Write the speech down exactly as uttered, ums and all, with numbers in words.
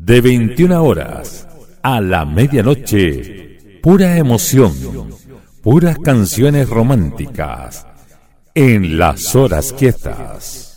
De veintiuna horas a la medianoche, pura emoción, puras canciones románticas, en las horas quietas.